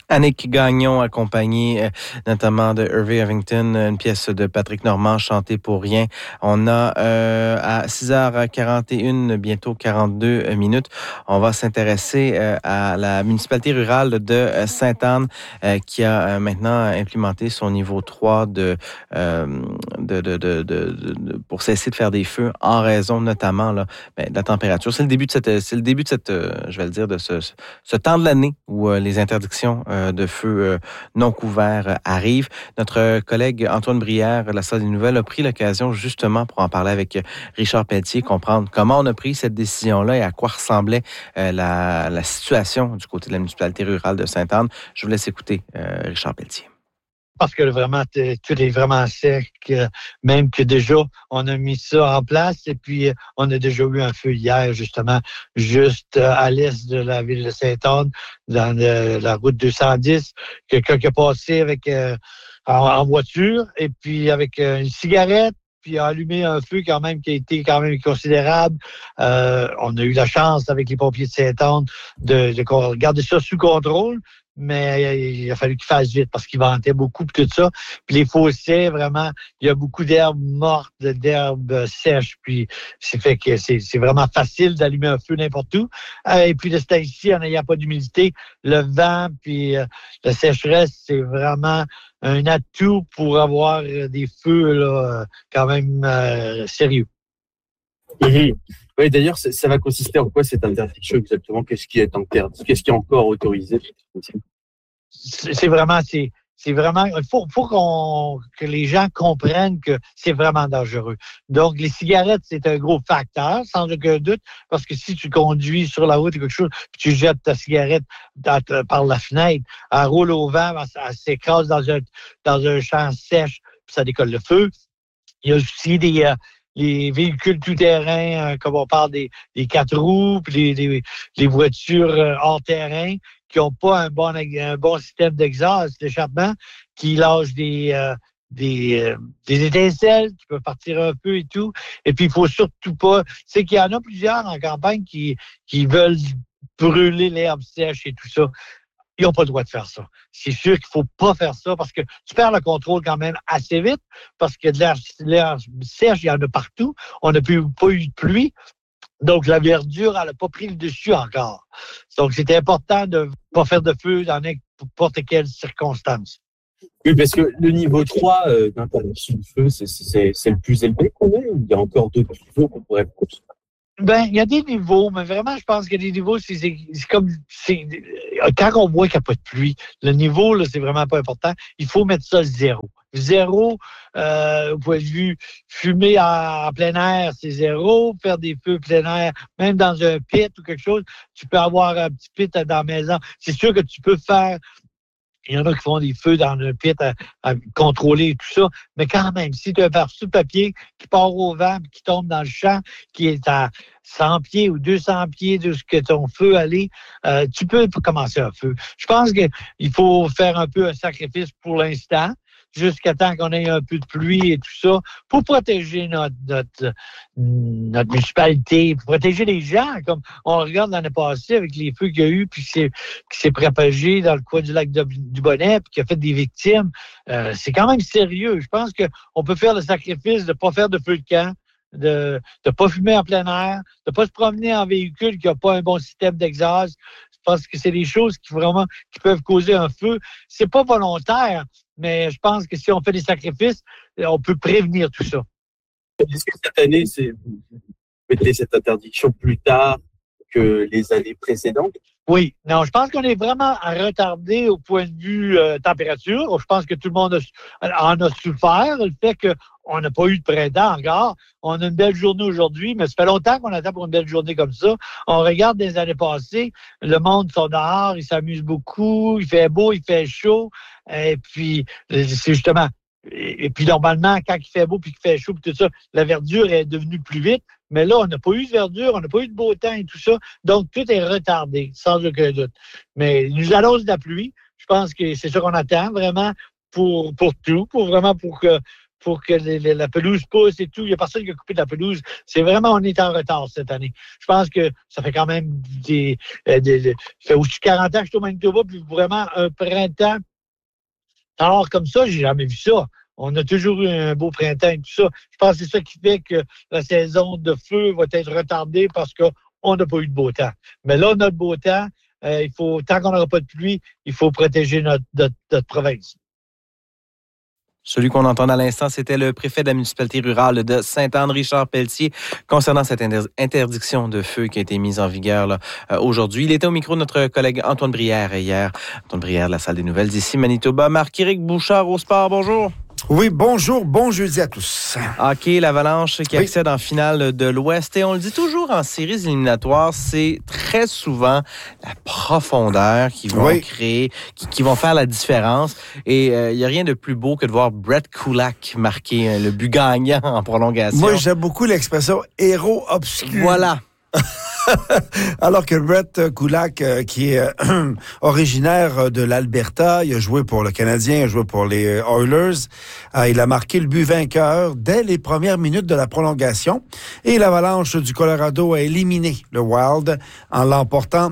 Annick Gagnon, accompagnée notamment de Hervey Havington, une pièce de Patrick Normand, Chanter pour rien. On a à 6h41, bientôt 42 minutes, on va s'intéresser à la municipalité rurale de Sainte-Anne qui a maintenant implémenté son niveau 3 pour cesser de faire des feux en raison notamment de la température. C'est le début de cette, je vais le dire, de ce temps de l'année où les interdictions de feu non couverts arrivent. Notre collègue Antoine Brière, de la Salle des Nouvelles, a pris l'occasion justement pour en parler avec Richard Pelletier, comprendre comment on a pris cette décision-là et à quoi ressemblait la situation du côté de la municipalité rurale de Sainte-Anne. Je vous laisse écouter Richard Pelletier. Parce que vraiment, tout est vraiment sec, même que déjà, on a mis ça en place et puis on a déjà eu un feu hier, justement, juste à l'est de la ville de Sainte-Anne, dans la route 210, quelqu'un qui a passé avec en voiture et puis avec une cigarette, puis a allumé un feu quand même qui a été quand même considérable. On a eu la chance avec les pompiers de Sainte-Anne de garder ça sous contrôle. Mais il a fallu qu'il fasse vite parce qu'il ventait beaucoup et tout ça. Puis les fossés, vraiment, il y a beaucoup d'herbes mortes, d'herbes sèches. Puis c'est fait que c'est vraiment facile d'allumer un feu n'importe où. Et puis de ce temps-ci, en n'ayant pas d'humidité, le vent puis la sécheresse, c'est vraiment un atout pour avoir des feux là, quand même sérieux. Mmh. Oui, d'ailleurs, ça va consister en quoi cette interdiction exactement? Qu'est-ce qui est interdit? Qu'est-ce qui est encore autorisé? C'est vraiment, il faut que les gens comprennent que c'est vraiment dangereux. Donc, les cigarettes, c'est un gros facteur, sans aucun doute, parce que si tu conduis sur la route ou quelque chose, puis tu jettes ta cigarette par la fenêtre, elle roule au vent, elle s'écrase dans un champ sèche, puis ça décolle le feu. Il y a aussi les véhicules tout-terrain, comme on parle des 4 roues, puis les voitures hors-terrain qui n'ont pas un bon système d'exhaust, d'échappement, qui lâchent des étincelles qui peuvent partir un peu et tout. Et puis, il faut surtout pas... C'est qu'il y en a plusieurs en campagne qui veulent brûler l'herbe sèche et tout ça. Ils n'ont pas le droit de faire ça. C'est sûr qu'il ne faut pas faire ça parce que tu perds le contrôle quand même assez vite parce que de l'air sèche, il y en a partout. On n'a pas eu de pluie. Donc, la verdure, elle n'a pas pris le dessus encore. Donc, c'est important de ne pas faire de feu dans n'importe quelle circonstance. Oui, parce que le niveau 3 d'interdiction de feu, c'est le plus élevé qu'on ait ou il y a encore d'autres niveaux qu'on pourrait construire? Ben, il y a des niveaux, mais vraiment, je pense que les niveaux, c'est comme, quand on voit qu'il n'y a pas de pluie, le niveau, là, c'est vraiment pas important. Il faut mettre ça zéro. Zéro, au point de vue fumer en plein air, c'est zéro. Faire des feux plein air, même dans un pit ou quelque chose, tu peux avoir un petit pit dans la maison. C'est sûr que tu peux faire. Il y en a qui font des feux dans un pit à contrôler et tout ça. Mais quand même, si tu as un parçu de papier qui part au vent et qui tombe dans le champ, qui est à 100 pieds ou 200 pieds de ce que ton feu allait, tu peux commencer un feu. Je pense qu'il faut faire un peu un sacrifice pour l'instant, jusqu'à temps qu'on ait un peu de pluie et tout ça, pour protéger notre municipalité, pour protéger les gens, comme on regarde l'année passée avec les feux qu'il y a eu, puis qui s'est propagé dans le coin du lac du Bonnet, puis qui a fait des victimes. C'est quand même sérieux. Je pense qu'on peut faire le sacrifice de ne pas faire de feu de camp, de ne pas fumer en plein air, de ne pas se promener en véhicule qui n'a pas un bon système d'exhaust. Je pense que c'est des choses qui peuvent causer un feu. C'est pas volontaire, mais je pense que si on fait des sacrifices, on peut prévenir tout ça. Est-ce que cette année, vous mettez cette interdiction plus tard que les années précédentes? Oui. Non, je pense qu'on est vraiment retardé au point de vue température. Je pense que tout le monde en a souffert. Le fait qu'on n'a pas eu de printemps encore. On a une belle journée aujourd'hui, mais ça fait longtemps qu'on attend pour une belle journée comme ça. On regarde des années passées, le monde sont dehors, ils s'amusent beaucoup, il fait beau, il fait chaud. Et puis, c'est justement... Et puis, normalement, quand il fait beau puis qu'il fait chaud puis tout ça, la verdure est devenue plus vite. Mais là, on n'a pas eu de verdure, on n'a pas eu de beau temps et tout ça. Donc, tout est retardé, sans aucun doute. Mais il nous annonce de la pluie. Je pense que c'est ça qu'on attend vraiment pour tout, pour que pour que la pelouse pousse et tout. Il n'y a personne qui a coupé de la pelouse. C'est vraiment, on est en retard cette année. Je pense que ça fait quand même ça fait au-dessus de 40 ans que je suis au Manitoba, puis vraiment un printemps. Alors, comme ça, j'ai jamais vu ça. On a toujours eu un beau printemps et tout ça. Je pense que c'est ça qui fait que la saison de feu va être retardée parce qu'on n'a pas eu de beau temps. Mais là, on a le beau temps. Tant qu'on n'aura pas de pluie, il faut protéger notre province. Celui qu'on entend à l'instant, c'était le préfet de la municipalité rurale de Sainte-Anne, Richard Pelletier, concernant cette interdiction de feu qui a été mise en vigueur là, aujourd'hui. Il était au micro de notre collègue Antoine Brière hier. Antoine Brière de la Salle des Nouvelles d'ici Manitoba. Marc-Éric Bouchard au sport, bonjour. Oui, bonjour, bon jeudi à tous. Hockey, l'Avalanche qui accède en finale de l'Ouest. Et on le dit toujours en séries éliminatoires, c'est très souvent la profondeur qui vont créer, qui vont faire la différence. Et il n'y a rien de plus beau que de voir Brett Kulak marquer le but gagnant en prolongation. Moi, j'aime beaucoup l'expression « héros obscur ». Voilà. Alors que Brett Kulak, qui est originaire de l'Alberta, il a joué pour le Canadien, il a joué pour les Oilers, il a marqué le but vainqueur dès les premières minutes de la prolongation et l'Avalanche du Colorado a éliminé le Wild en l'emportant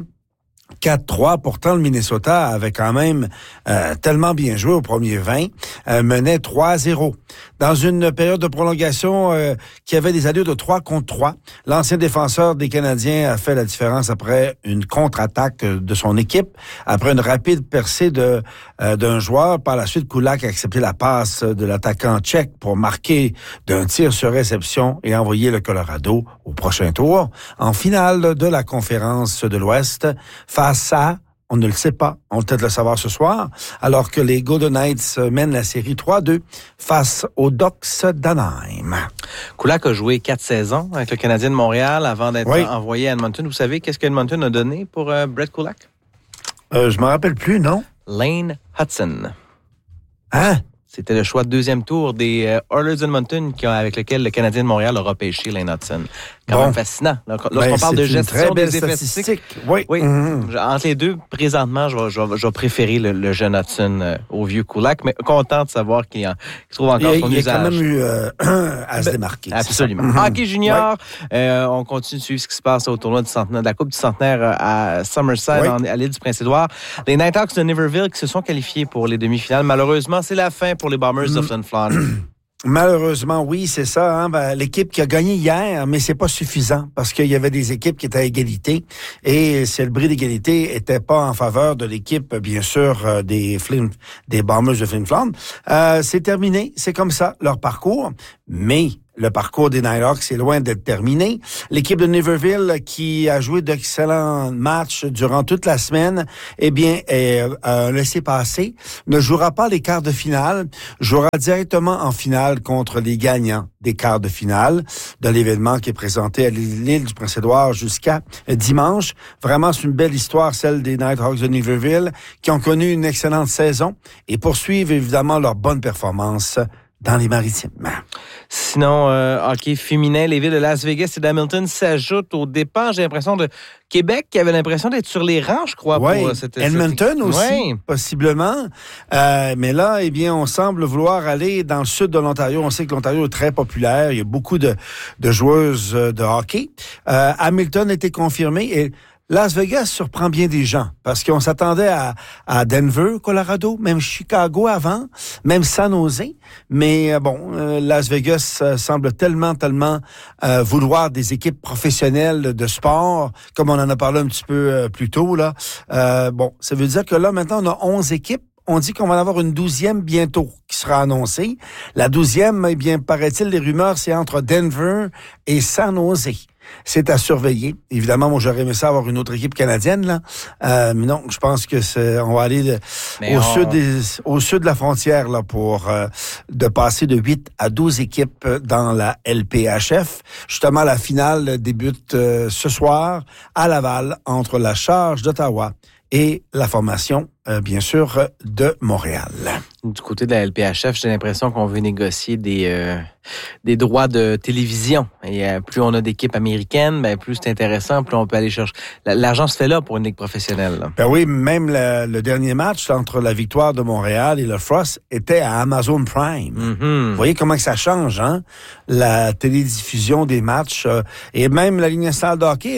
4-3. Pourtant, le Minnesota avait quand même tellement bien joué au premier 20, menait 3-0. Dans une période de prolongation qui avait des allures de 3 contre 3, l'ancien défenseur des Canadiens a fait la différence après une contre-attaque de son équipe, après une rapide percée d'un joueur. Par la suite, Kulak a accepté la passe de l'attaquant tchèque pour marquer d'un tir sur réception et envoyer le Colorado au prochain tour, en finale de la conférence de l'Ouest, face à, on ne le sait pas, on va peut-être le savoir ce soir, alors que les Golden Knights mènent la série 3-2 face aux Ducks d'Anaheim. Kulak a joué 4 saisons avec le Canadien de Montréal avant d'être envoyé à Edmonton. Vous savez qu'est-ce qu'Edmonton a donné pour Brett Kulak? Je me rappelle plus, non? Lane Hutson. Hein? C'était le choix de deuxième tour des Oilers d'Edmonton avec lequel le Canadien de Montréal a repêché Lane Hutson. Quand même fascinant. Lorsqu'on parle de gestion des effets statistiques. Oui. Entre les deux, présentement, je vais préférer le jeune Hudson au vieux Kulak, mais content de savoir qu'il trouve encore son usage. Il a quand même eu à se démarquer. Absolument. Hockey junior, on continue de suivre ce qui se passe au tournoi du centenaire, de la Coupe du centenaire à Summerside, à l'île du Prince-Édouard. Les Nighthawks de Niverville qui se sont qualifiés pour les demi-finales. Malheureusement, c'est la fin pour les Bombers de Flin Flon. Malheureusement, oui, c'est ça. Hein? L'équipe qui a gagné hier, mais c'est pas suffisant parce qu'il y avait des équipes qui étaient à égalité et le bris d'égalité était pas en faveur de l'équipe, bien sûr, des Bombers de Flin Flon. C'est terminé, c'est comme ça leur parcours, mais le parcours des Nighthawks est loin d'être terminé. L'équipe de Niverville, qui a joué d'excellents matchs durant toute la semaine, eh bien, a laissé passer, ne jouera pas les quarts de finale, jouera directement en finale contre les gagnants des quarts de finale de l'événement qui est présenté à l'île du Prince-Édouard jusqu'à dimanche. Vraiment, c'est une belle histoire, celle des Nighthawks de Niverville, qui ont connu une excellente saison et poursuivent évidemment leur bonne performance dans les Maritimes. Sinon, hockey féminin, les villes de Las Vegas et d'Hamilton s'ajoutent au départ, j'ai l'impression, de Québec, qui avait l'impression d'être sur les rangs, je crois, pour cette Edmonton aussi, possiblement. Mais là, eh bien, on semble vouloir aller dans le sud de l'Ontario. On sait que l'Ontario est très populaire. Il y a beaucoup de joueuses de hockey. Hamilton a été confirmé et Las Vegas surprend bien des gens parce qu'on s'attendait à Denver, Colorado, même Chicago avant, même San Jose. Mais Las Vegas semble tellement vouloir des équipes professionnelles de sport, comme on en a parlé un petit peu plus tôt. Là. Ça veut dire que là, maintenant, on a 11 équipes. On dit qu'on va en avoir une 12e bientôt qui sera annoncée. La 12e, eh bien, paraît-il, les rumeurs, c'est entre Denver et San Jose. C'est à surveiller. Évidemment, moi, j'aurais aimé ça avoir une autre équipe canadienne, là. Mais non, je pense que on va aller au sud de la frontière, là, pour de passer de 8 à 12 équipes dans la LPHF. Justement, la finale débute ce soir à Laval entre la Charge d'Ottawa et la formation bien sûr, de Montréal. Du côté de la LPHF, j'ai l'impression qu'on veut négocier des droits de télévision. Et plus on a d'équipes américaines, ben plus c'est intéressant, plus on peut aller chercher. L'argent se fait là pour une ligue professionnelle. Là. Ben oui, même le dernier match là, entre la Victoire de Montréal et le Frost était à Amazon Prime. Mm-hmm. Vous voyez comment que ça change, hein? La télédiffusion des matchs. Et même la Ligue nationale de hockey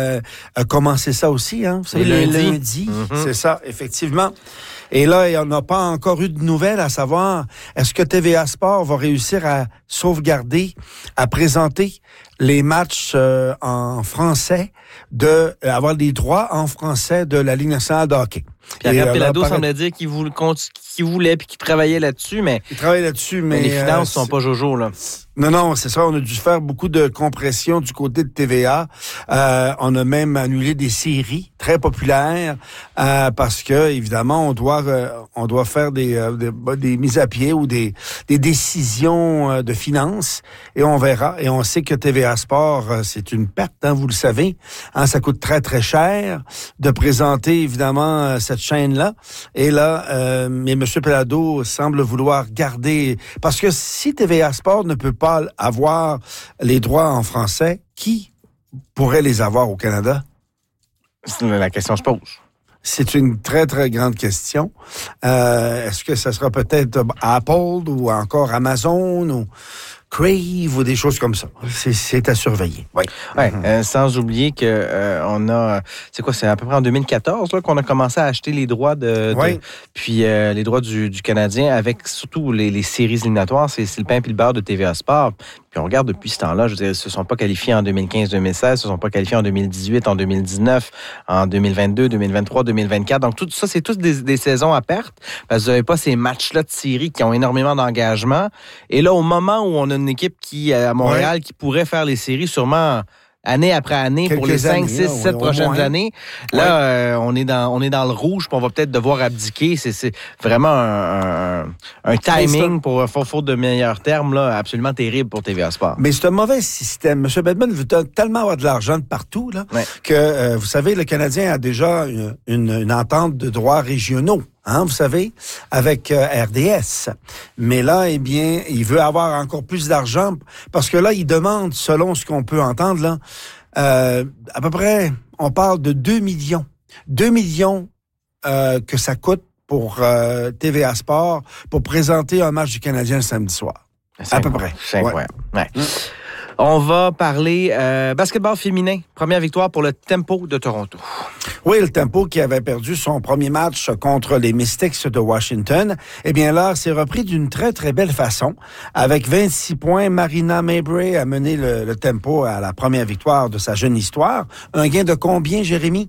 a commencé ça aussi. Hein? Vous savez, les lundis. Mm-hmm. C'est ça, effectivement. Et là, on n'a pas encore eu de nouvelles à savoir est-ce que TVA Sport va réussir à sauvegarder, à présenter les matchs en français, avoir les droits en français de la Ligue nationale de hockey. Pierre Pelado semblait dire qu'il voulait puis qu'il travaillait là-dessus, mais... Il travaille là-dessus, mais... les finances sont pas jojo, là. Non, c'est ça. On a dû faire beaucoup de compression du côté de TVA. On a même annulé des séries très populaires parce que, évidemment, on doit faire des mises à pied ou des décisions de finances et on verra. Et on sait que TVA Sport, c'est une perte, hein, vous le savez. Hein, ça coûte très, très cher de présenter, évidemment, cette chaîne-là. Et là, mais M. Pelado semble vouloir garder... Parce que si TVA Sport ne peut pas avoir les droits en français, qui pourrait les avoir au Canada? La question se pose. C'est une très, très grande question. Est-ce que ça sera peut-être Apple ou encore Amazon ou Crave ou des choses comme ça? C'est à surveiller. Oui. Ouais, sans oublier que on a... c'est à peu près en 2014 là, qu'on a commencé à acheter les droits puis les droits du Canadien avec surtout les séries éliminatoires. C'est le pain et le beurre de TVA Sport. Puis on regarde depuis ce temps-là, je veux dire, ils se sont pas qualifiés en 2015-2016, ils se sont pas qualifiés en 2018, en 2019, en 2022, 2023, 2024. Donc tout ça, c'est tous des saisons à perte parce que vous n'avez pas ces matchs-là de série qui ont énormément d'engagement. Et là, au moment où on a une équipe à Montréal qui pourrait faire les séries sûrement année après année pour les 5, 6, 7 prochaines années. Là, on est dans le rouge, puis on va peut-être devoir abdiquer. C'est vraiment un timing pour faute de meilleurs termes là, absolument terrible pour TVA Sport. Mais c'est un mauvais système. M. Bettman veut tellement avoir de l'argent de partout là, que, vous savez, le Canadien a déjà une entente de droits régionaux. Hein, vous savez, avec RDS. Mais là, eh bien, il veut avoir encore plus d'argent parce que là, il demande, selon ce qu'on peut entendre, là, à peu près, on parle de 2 millions. 2 millions que ça coûte pour TVA Sport pour présenter un match du Canadien le samedi soir. À peu près. C'est incroyable. Ouais. On va parler basketball féminin. Première victoire pour le Tempo de Toronto. Oui, le Tempo qui avait perdu son premier match contre les Mystics de Washington. Eh bien là, c'est repris d'une très, très belle façon. Avec 26 points, Marina Mabrey a mené le Tempo à la première victoire de sa jeune histoire. Un gain de combien, Jérémy?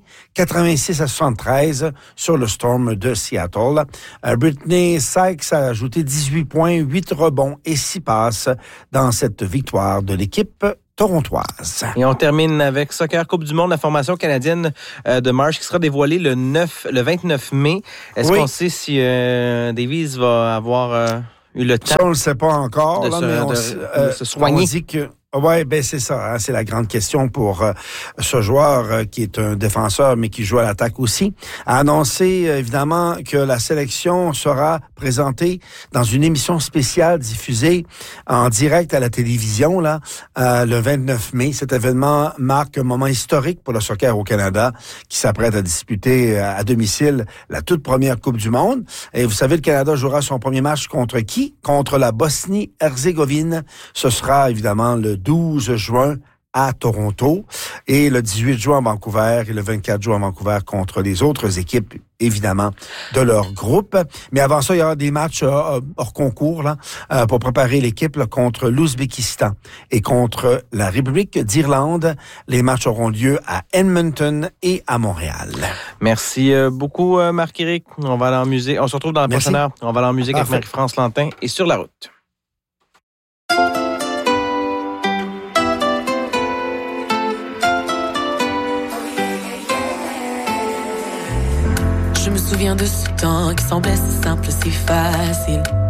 86-73 sur le Storm de Seattle. Brittany Sykes a ajouté 18 points, 8 rebonds et 6 passes dans cette victoire de l'équipe torontoise. Et on termine avec Soccer Coupe du Monde, la formation canadienne de Marsh qui sera dévoilée le 29 mai. Est-ce qu'on sait si Davies va avoir eu le temps? Ça, on ne le sait pas encore, de se soigner. On dit que ouais, ben c'est ça. Hein, c'est la grande question pour ce joueur qui est un défenseur, mais qui joue à l'attaque aussi. A annoncé évidemment que la sélection sera présentée dans une émission spéciale diffusée en direct à la télévision là le 29 mai. Cet événement marque un moment historique pour le soccer au Canada, qui s'apprête à disputer à domicile la toute première Coupe du Monde. Et vous savez, le Canada jouera son premier match contre qui? Contre la Bosnie-Herzégovine. Ce sera évidemment le 12 juin à Toronto et le 18 juin à Vancouver et le 24 juin à Vancouver contre les autres équipes, évidemment, de leur groupe. Mais avant ça, il y aura des matchs hors concours là, pour préparer l'équipe là, contre l'Ouzbékistan et contre la République d'Irlande. Les matchs auront lieu à Edmonton et à Montréal. Merci beaucoup, Marc-Éric. On va aller en musique. On se retrouve dans la prochaine heure. On va aller en musique avec Marie-France Lantin et Sur la route. Je me souviens de ce temps qui semblait si simple, si facile.